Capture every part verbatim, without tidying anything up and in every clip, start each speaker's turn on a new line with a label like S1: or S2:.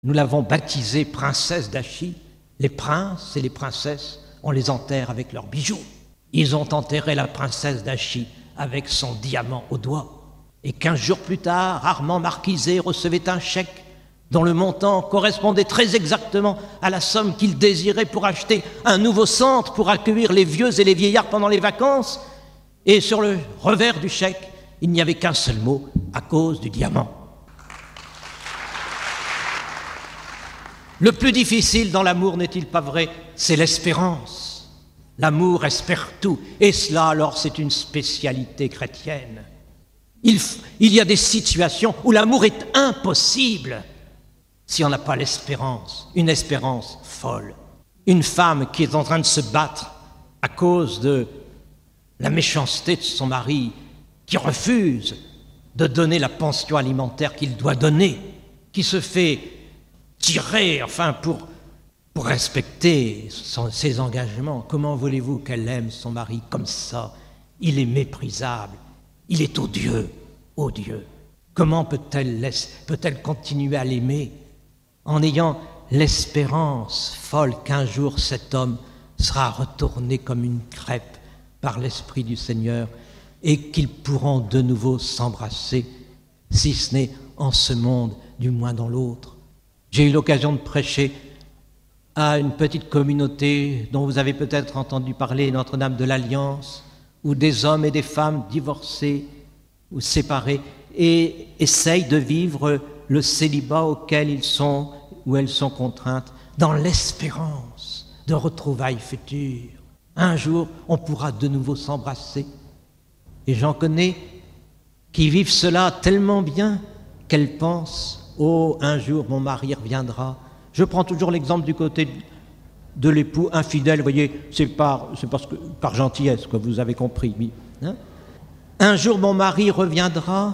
S1: Nous l'avons baptisée princesse d'Achi. Les princes et les princesses, on les enterre avec leurs bijoux. Ils ont enterré la princesse d'Achi avec son diamant au doigt. Et quinze jours plus tard, Armand Marquiset recevait un chèque dont le montant correspondait très exactement à la somme qu'il désirait pour acheter un nouveau centre pour accueillir les vieux et les vieillards pendant les vacances. Et sur le revers du chèque, il n'y avait qu'un seul mot, à cause du diamant. Le plus difficile dans l'amour, n'est-il pas vrai? C'est l'espérance. L'amour espère tout, et cela alors c'est une spécialité chrétienne. Il, il y a des situations où l'amour est impossible si on n'a pas l'espérance, une espérance folle. Une femme qui est en train de se battre à cause de la méchanceté de son mari, qui refuse de donner la pension alimentaire qu'il doit donner, qui se fait tirer, enfin, pour, pour respecter son, ses engagements. Comment voulez-vous qu'elle aime son mari comme ça? Il est méprisable, il est odieux, odieux. Comment peut-elle, peut-elle continuer à l'aimer en ayant l'espérance folle qu'un jour cet homme sera retourné comme une crêpe par l'Esprit du Seigneur et qu'ils pourront de nouveau s'embrasser, si ce n'est en ce monde, du moins dans l'autre. J'ai eu l'occasion de prêcher à une petite communauté dont vous avez peut-être entendu parler, Notre-Dame de l'Alliance, où des hommes et des femmes divorcés ou séparés et essayent de vivre le célibat auquel ils sont ou elles sont contraintes, dans l'espérance de retrouvailles futures. Un jour, on pourra de nouveau s'embrasser. Et j'en connais qui vivent cela tellement bien qu'elles pensent « Oh, un jour, mon mari reviendra ». Je prends toujours l'exemple du côté de l'époux infidèle. Vous voyez, c'est par, c'est parce que, par gentillesse que vous avez compris. Oui, hein? Un jour, mon mari reviendra.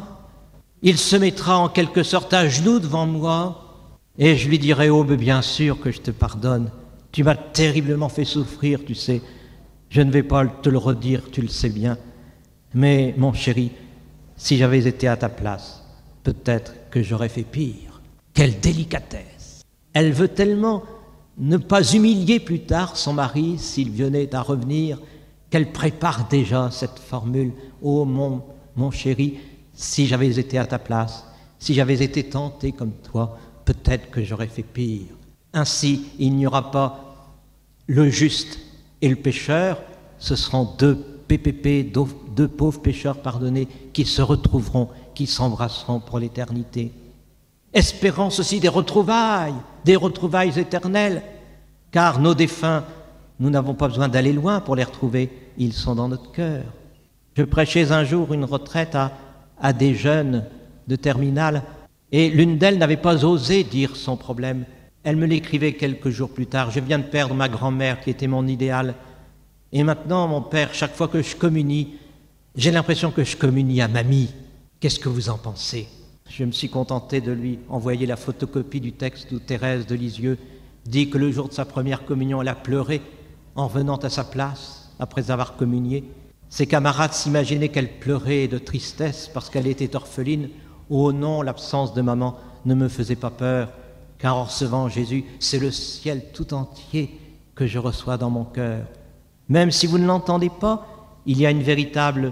S1: Il se mettra en quelque sorte à genoux devant moi et je lui dirai « Oh, mais bien sûr que je te pardonne. Tu m'as terriblement fait souffrir, tu sais. Je ne vais pas te le redire, tu le sais bien. Mais, mon chéri, si j'avais été à ta place, peut-être que j'aurais fait pire. » Quelle délicatesse! Elle veut tellement ne pas humilier plus tard son mari s'il venait à revenir qu'elle prépare déjà cette formule « Oh, mon, mon chéri, si j'avais été à ta place, si j'avais été tenté comme toi, peut-être que j'aurais fait pire. » Ainsi, il n'y aura pas le juste et le pécheur, ce seront deux P P P, deux, deux pauvres pécheurs pardonnés qui se retrouveront, qui s'embrasseront pour l'éternité. Espérance aussi des retrouvailles, des retrouvailles éternelles, car nos défunts, nous n'avons pas besoin d'aller loin pour les retrouver, ils sont dans notre cœur. Je prêchais un jour une retraite à, à des jeunes de terminale, et l'une d'elles n'avait pas osé dire son problème. Elle me l'écrivait quelques jours plus tard. « Je viens de perdre ma grand-mère qui était mon idéal. Et maintenant, mon père, chaque fois que je communie, j'ai l'impression que je communie à mamie. Qu'est-ce que vous en pensez ?» Je me suis contenté de lui envoyer la photocopie du texte où Thérèse de Lisieux dit que le jour de sa première communion, elle a pleuré en venant à sa place après avoir communié. Ses camarades s'imaginaient qu'elle pleurait de tristesse parce qu'elle était orpheline. « Oh non, l'absence de maman ne me faisait pas peur. Car en recevant Jésus, c'est le ciel tout entier que je reçois dans mon cœur. Même si vous ne l'entendez pas, il y a une véritable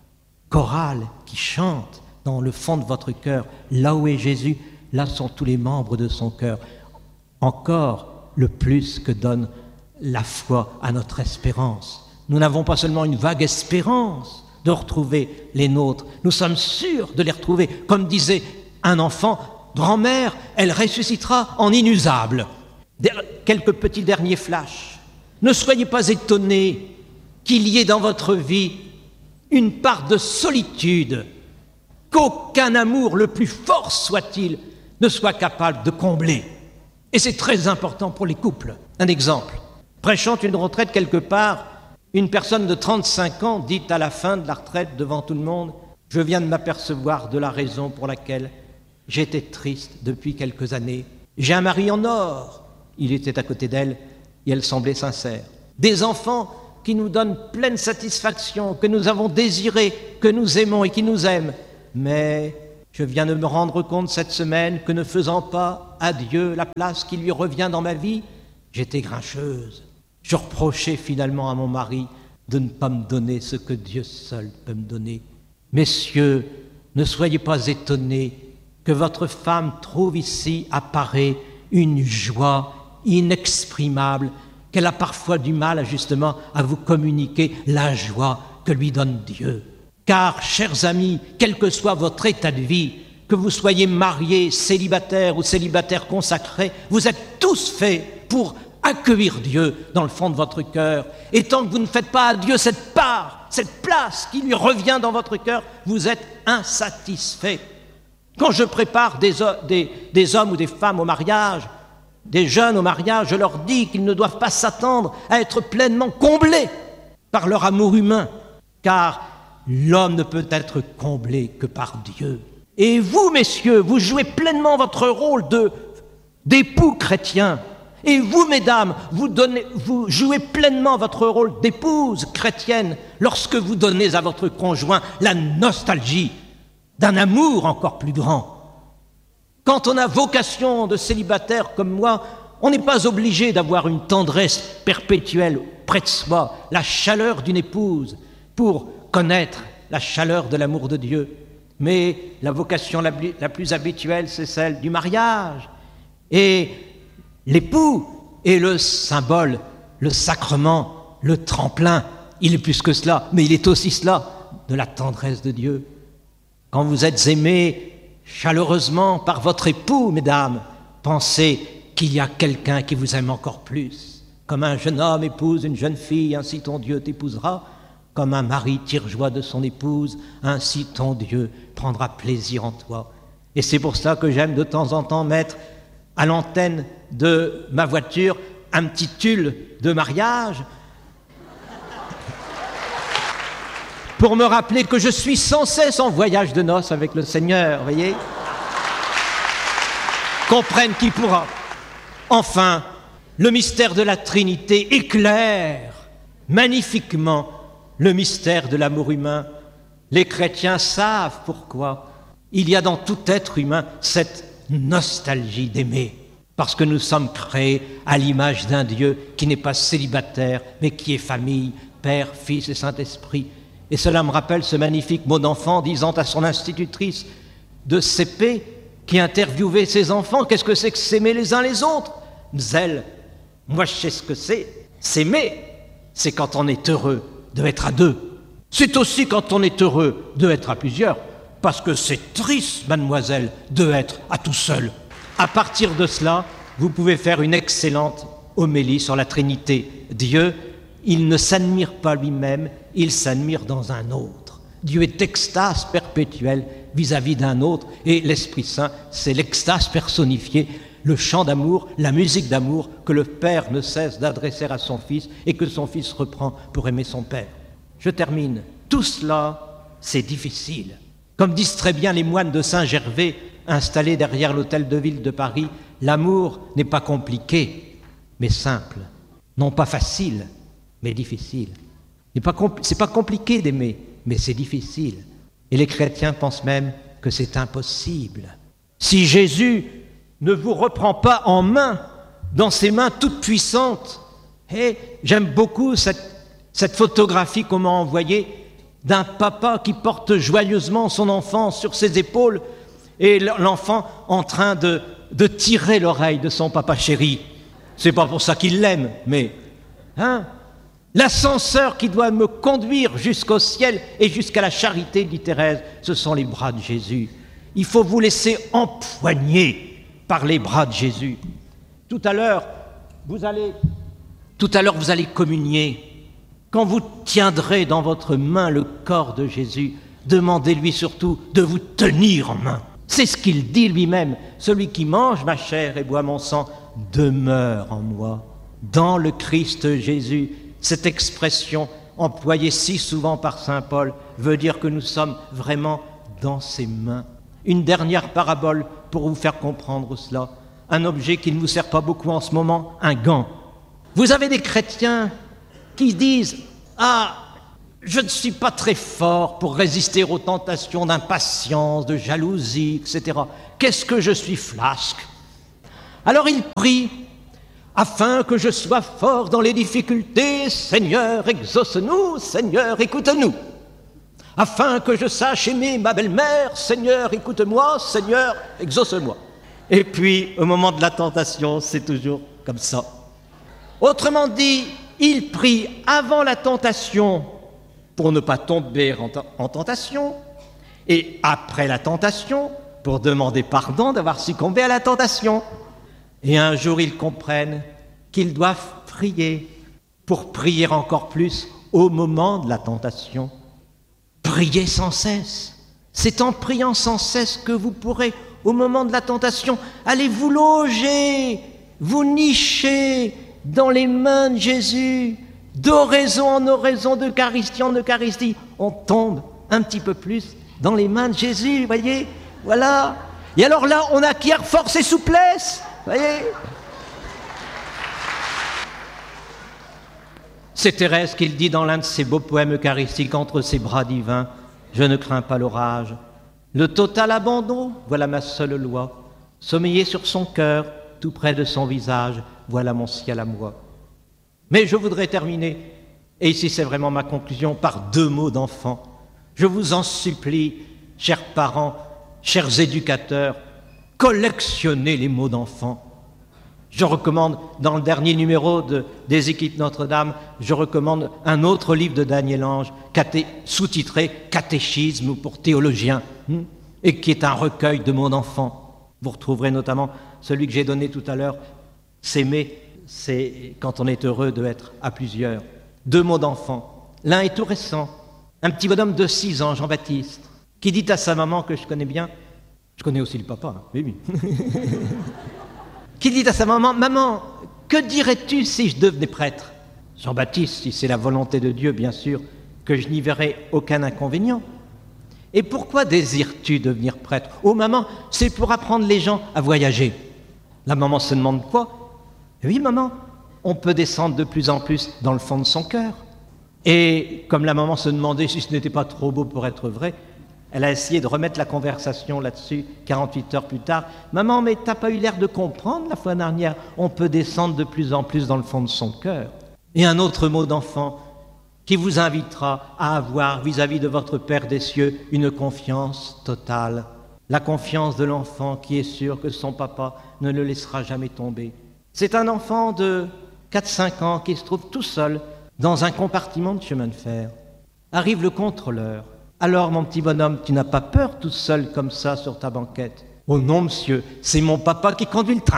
S1: chorale qui chante dans le fond de votre cœur. Là où est Jésus, là sont tous les membres de son cœur. Encore le plus que donne la foi à notre espérance. Nous n'avons pas seulement une vague espérance de retrouver les nôtres, nous sommes sûrs de les retrouver. Comme disait un enfant, grand-mère, elle ressuscitera en inusable. Quelques petits derniers flashs. Ne soyez pas étonnés qu'il y ait dans votre vie une part de solitude qu'aucun amour, le plus fort soit-il, ne soit capable de combler. Et c'est très important pour les couples. Un exemple. Prêchant une retraite quelque part, une personne de trente-cinq ans dit à la fin de la retraite devant tout le monde « Je viens de m'apercevoir de la raison pour laquelle j'étais triste depuis quelques années. J'ai un mari en or. » Il était à côté d'elle et elle semblait sincère. Des enfants qui nous donnent pleine satisfaction, que nous avons désirés, que nous aimons et qui nous aiment. Mais je viens de me rendre compte cette semaine que ne faisant pas à Dieu la place qui lui revient dans ma vie? J'étais grincheuse. Je reprochais finalement à mon mari de ne pas me donner ce que Dieu seul peut me donner. Messieurs, ne soyez pas étonnés que votre femme trouve ici apparaît une joie inexprimable, qu'elle a parfois du mal justement à vous communiquer la joie que lui donne Dieu. Car, chers amis, quel que soit votre état de vie, que vous soyez mariés, célibataires ou célibataires consacrés, vous êtes tous faits pour accueillir Dieu dans le fond de votre cœur. Et tant que vous ne faites pas à Dieu cette part, cette place qui lui revient dans votre cœur, vous êtes insatisfaits. Quand je prépare des, des, des hommes ou des femmes au mariage, des jeunes au mariage, je leur dis qu'ils ne doivent pas s'attendre à être pleinement comblés par leur amour humain, car l'homme ne peut être comblé que par Dieu. Et vous, messieurs, vous jouez pleinement votre rôle de, d'époux chrétien. Et vous, mesdames, vous, donnez, vous jouez pleinement votre rôle d'épouse chrétienne lorsque vous donnez à votre conjoint la nostalgie d'un amour encore plus grand. Quand on a vocation de célibataire comme moi, on n'est pas obligé d'avoir une tendresse perpétuelle près de soi, la chaleur d'une épouse, pour connaître la chaleur de l'amour de Dieu. Mais la vocation la plus, la plus habituelle, c'est celle du mariage. Et l'époux est le symbole, le sacrement, le tremplin. Il est plus que cela, mais il est aussi cela, de la tendresse de Dieu. Quand vous êtes aimés chaleureusement par votre époux, mesdames, pensez qu'il y a quelqu'un qui vous aime encore plus. Comme un jeune homme épouse une jeune fille, ainsi ton Dieu t'épousera. Comme un mari tire joie de son épouse, ainsi ton Dieu prendra plaisir en toi. Et c'est pour ça que j'aime de temps en temps mettre à l'antenne de ma voiture un petit tulle de mariage pour me rappeler que je suis sans cesse en voyage de noces avec le Seigneur, voyez. Comprenne qui pourra. Enfin, le mystère de la Trinité éclaire magnifiquement le mystère de l'amour humain. Les chrétiens savent pourquoi il y a dans tout être humain cette nostalgie d'aimer, parce que nous sommes créés à l'image d'un Dieu qui n'est pas célibataire, mais qui est famille, Père, Fils et Saint-Esprit. Et cela me rappelle ce magnifique mot d'enfant disant à son institutrice de C P qui interviewait ses enfants: qu'est-ce que c'est que s'aimer les uns les autres? Mzell, moi je sais ce que c'est. S'aimer, c'est quand on est heureux de être à deux. C'est aussi quand on est heureux de être à plusieurs, parce que c'est triste, mademoiselle, de être à tout seul. À partir de cela, vous pouvez faire une excellente homélie sur la Trinité. Dieu, il ne s'admire pas lui-même, il s'admire dans un autre. Dieu est extase perpétuelle vis-à-vis d'un autre, et l'Esprit Saint, c'est l'extase personnifiée, le chant d'amour, la musique d'amour que le Père ne cesse d'adresser à son Fils et que son Fils reprend pour aimer son Père. Je termine. Tout cela, c'est difficile. Comme disent très bien les moines de Saint-Gervais, installés derrière l'hôtel de ville de Paris, l'amour n'est pas compliqué, mais simple. Non pas facile, mais difficile. Ce n'est pas, compl- c'est pas compliqué d'aimer, mais c'est difficile. Et les chrétiens pensent même que c'est impossible. Si Jésus ne vous reprend pas en main, dans ses mains toutes puissantes, et j'aime beaucoup cette, cette photographie qu'on m'a envoyée d'un papa qui porte joyeusement son enfant sur ses épaules et l'enfant en train de, de tirer l'oreille de son papa chéri. C'est pas pour ça qu'il l'aime, mais hein, l'ascenseur qui doit me conduire jusqu'au ciel et jusqu'à la charité, dit Thérèse, ce sont les bras de Jésus. Il faut vous laisser empoigner par les bras de Jésus. Tout à l'heure, vous allez, tout à l'heure, vous allez communier. Quand vous tiendrez dans votre main le corps de Jésus, demandez-lui surtout de vous tenir en main. C'est ce qu'il dit lui-même. Celui qui mange ma chair et boit mon sang demeure en moi. Dans le Christ Jésus, cette expression employée si souvent par saint Paul veut dire que nous sommes vraiment dans ses mains. Une dernière parabole pour vous faire comprendre cela. Un objet qui ne vous sert pas beaucoup en ce moment, un gant. Vous avez des chrétiens qui disent « Ah, je ne suis pas très fort pour résister aux tentations d'impatience, de jalousie, et cetera. Qu'est-ce que je suis flasque ?» Alors il prie, afin que je sois fort dans les difficultés, Seigneur, exauce-nous, Seigneur, écoute-nous. Afin que je sache aimer ma belle-mère, Seigneur, écoute-moi, Seigneur, exauce-moi. Et puis, au moment de la tentation, c'est toujours comme ça. Autrement dit, il prie avant la tentation pour ne pas tomber en, t- en tentation, et après la tentation pour demander pardon d'avoir succombé à la tentation. Et un jour, ils comprennent qu'ils doivent prier pour prier encore plus au moment de la tentation. Priez sans cesse. C'est en priant sans cesse que vous pourrez, au moment de la tentation, aller vous loger, vous nicher dans les mains de Jésus. D'oraison en oraison, d'Eucharistie en Eucharistie, on tombe un petit peu plus dans les mains de Jésus, vous voyez, voilà. Et alors là, on acquiert force et souplesse, vous voyez. C'est Thérèse qui le dit dans l'un de ses beaux poèmes eucharistiques, entre ses bras divins, je ne crains pas l'orage. Le total abandon, voilà ma seule loi. Sommeiller sur son cœur, tout près de son visage, voilà mon ciel à moi. Mais je voudrais terminer, et ici c'est vraiment ma conclusion, par deux mots d'enfant. Je vous en supplie, chers parents, chers éducateurs, collectionnez les mots d'enfant. Je recommande, dans le dernier numéro de, des Équipes Notre-Dame, je recommande un autre livre de Daniel Ange, caté, sous-titré « Catéchisme » ou pour théologiens, hein, et qui est un recueil de mots d'enfant. Vous retrouverez notamment celui que j'ai donné tout à l'heure, « S'aimer », c'est quand on est heureux d'être à plusieurs. Deux mots d'enfant. L'un est tout récent, un petit bonhomme de six ans, Jean-Baptiste, qui dit à sa maman, que je connais bien, je connais aussi le papa, hein, oui, oui. qui dit à sa maman, « Maman, que dirais-tu si je devenais prêtre ?» Jean-Baptiste, si c'est la volonté de Dieu, bien sûr, que je n'y verrai aucun inconvénient. « Et pourquoi désires-tu devenir prêtre ?»« Oh maman, c'est pour apprendre les gens à voyager. » La maman se demande quoi ? « Oui maman, on peut descendre de plus en plus dans le fond de son cœur. » Et comme la maman se demandait si ce n'était pas trop beau pour être vrai, elle a essayé de remettre la conversation là-dessus, quarante-huit heures plus tard. « Maman, mais t'as pas eu l'air de comprendre la fois dernière, on peut descendre de plus en plus dans le fond de son cœur. » Et un autre mot d'enfant qui vous invitera à avoir vis-à-vis de votre Père des cieux une confiance totale. La confiance de l'enfant qui est sûr que son papa ne le laissera jamais tomber. C'est un enfant de quatre cinq ans qui se trouve tout seul dans un compartiment de chemin de fer. Arrive le contrôleur. « Alors, mon petit bonhomme, tu n'as pas peur tout seul comme ça sur ta banquette ?»« Oh non, monsieur, c'est mon papa qui conduit le train. »